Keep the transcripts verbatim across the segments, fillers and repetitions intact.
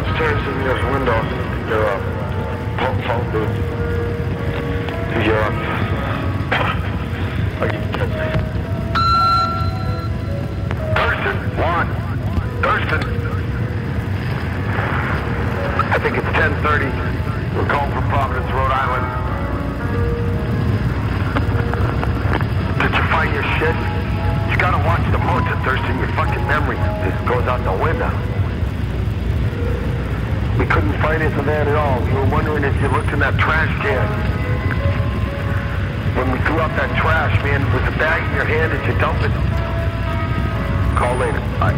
upstairs in your window, your uh, phone, phone booth. Your, uh, are you kidding me? Thurston, Juan, Thurston. I think it's ten thirty. We're calling from Providence, Rhode Island. Did you find your shit? You gotta watch the motor, Thurston. Your fucking memory just goes out the window. We couldn't find anything there at all. We were wondering if you looked in that trash can. When we threw out that trash, man, was the bag in your hand? Did you dump it? Call later. Bye.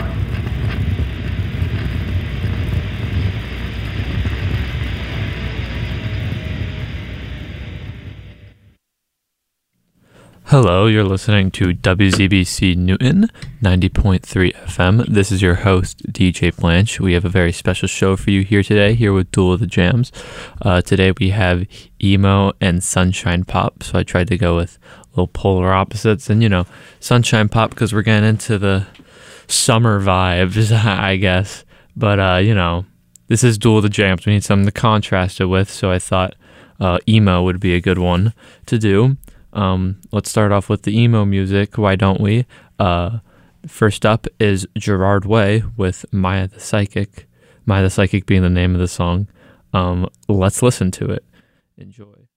Hello, you're listening to W Z B C Newton, ninety point three F M. This is your host, D J Blanche. We have a very special show for you here today, here with Duel of the Jams. Uh, today we have emo and sunshine pop, so I tried to go with little polar opposites. And, you know, sunshine pop because we're getting into the summer vibes, I guess. But, uh, you know, this is Duel of the Jams. We need something to contrast it with, so I thought uh, emo would be a good one to do. Um, let's start off with the emo music. Why don't we? Uh, first up is Gerard Way with Maya the Psychic. Maya the Psychic being the name of the song. Um, let's listen to it. Enjoy.